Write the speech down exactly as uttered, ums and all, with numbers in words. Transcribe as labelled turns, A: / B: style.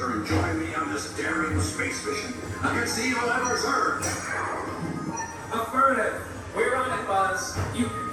A: and join me on this daring space mission against the evil Emperor's Earth?
B: Affirmative. We're on it, Buzz. You can